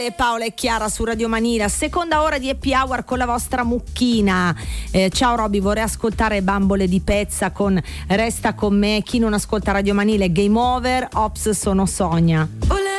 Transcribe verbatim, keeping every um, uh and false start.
Paola e Chiara su Radio Manila, seconda ora di Happy Hour con la vostra mucchina. Eh, ciao Robby, vorrei ascoltare Bambole di Pezza con Resta con me. Chi non ascolta Radio Manila è game over. Ops, sono Sonia.